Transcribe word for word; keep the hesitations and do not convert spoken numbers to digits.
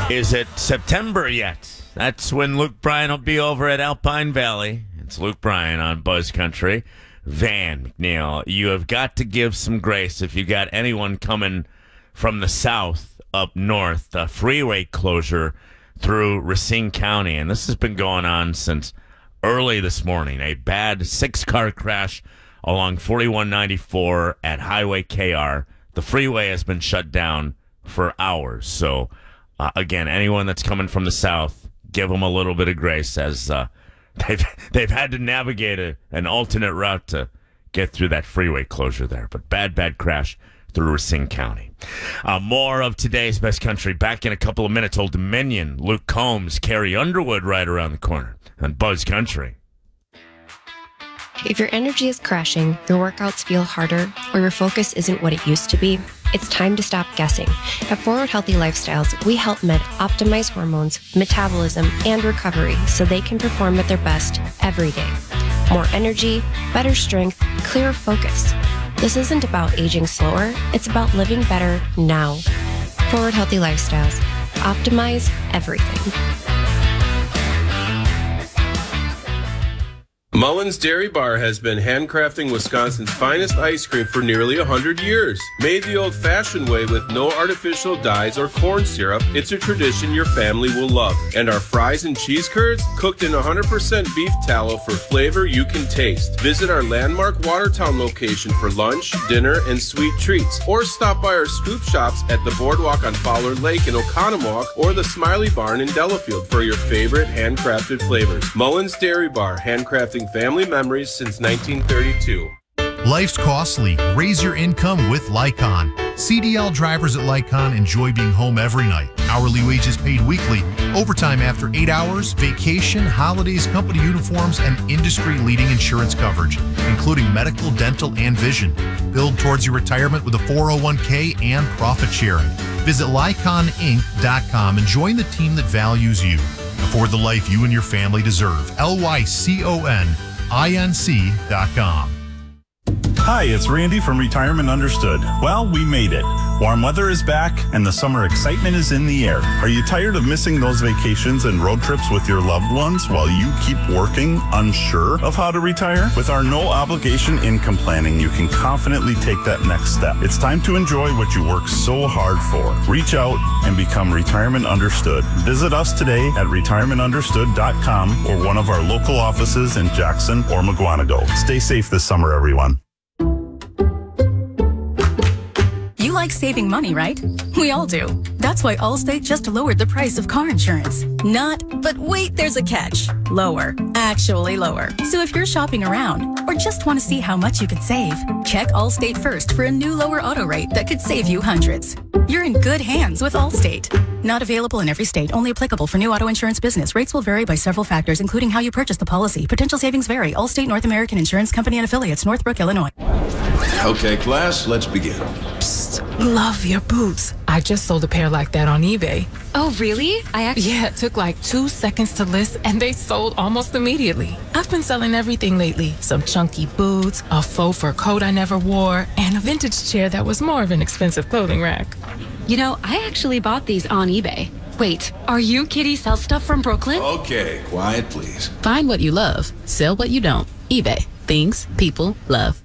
Is it September yet? That's when Luke Bryan will be over at Alpine Valley. It's Luke Bryan on Buzz Country. Van McNeil, you have got to give some grace if you got anyone coming from the south up north. The freeway closure through Racine County, and this has been going on since early this morning. A bad six-car crash along forty-one ninety-four at Highway K R. The freeway has been shut down for hours. So, uh, again, anyone that's coming from the south, give them a little bit of grace as uh, they've they've had to navigate a, an alternate route to get through that freeway closure there. But bad, bad crash through Racine County. Uh, more of today's Best Country back in a couple of minutes. Old Dominion, Luke Combs, Carrie Underwood right around the corner on Buzz Country. If your energy is crashing, your workouts feel harder, or your focus isn't what it used to be, it's time to stop guessing. At Forward Healthy Lifestyles, we help Med optimize hormones, metabolism, and recovery so they can perform at their best every day. More energy, better strength, clearer focus. This isn't about aging slower, it's about living better now. Forward Healthy Lifestyles. Optimize everything. Mullins Dairy Bar has been handcrafting Wisconsin's finest ice cream for nearly one hundred years. Made the old-fashioned way with no artificial dyes or corn syrup, it's a tradition your family will love. And our fries and cheese curds, cooked in one hundred percent beef tallow for flavor you can taste. Visit our landmark Watertown location for lunch, dinner, and sweet treats. Or stop by our scoop shops at the Boardwalk on Fowler Lake in Oconomowoc or the Smiley Barn in Delafield for your favorite handcrafted flavors. Mullins Dairy Bar, handcrafting family memories since nineteen thirty-two. Life's costly. Raise your income with Lycon. C D L drivers at Lycon enjoy being home every night. Hourly wages paid weekly, overtime after eight hours, vacation, holidays, company uniforms, and industry-leading insurance coverage, including medical, dental, and vision. Build towards your retirement with a four oh one k and profit sharing. Visit Lycon Inc dot com and join the team that values you. Afford the life you and your family deserve. L Y C O N I N C dot com. Hi, it's Randy from Retirement Understood. Well, we made it. Warm weather is back and the summer excitement is in the air. Are you tired of missing those vacations and road trips with your loved ones while you keep working, unsure of how to retire? With our no obligation income planning, you can confidently take that next step. It's time to enjoy what you work so hard for. Reach out and become Retirement Understood. Visit us today at retirement understood dot com or one of our local offices in Jackson or Mugwanago. Stay safe this summer, everyone. You like saving money, right? We all do. That's why Allstate just lowered the price of car insurance. Not, but wait, there's a catch. Lower. Actually lower. So if you're shopping around or just want to see how much you could save, check Allstate first for a new lower auto rate that could save you hundreds. You're in good hands with Allstate. Not available in every state. Only applicable for new auto insurance business. Rates will vary by several factors, including how you purchase the policy. Potential savings vary. Allstate North American Insurance Company and Affiliates, Northbrook, Illinois. Okay, class, let's begin. Psst, love your boots. I just sold a pair like that on eBay. Oh, really? I actually... Yeah, it took like two seconds to list, and they sold almost immediately. I've been selling everything lately. Some chunky boots, a faux fur coat I never wore, and a vintage chair that was more of an expensive clothing rack. You know, I actually bought these on eBay. Wait, are you Kitty Sell Stuff from Brooklyn? Okay, quiet, please. Find what you love. Sell what you don't. eBay. Things people love.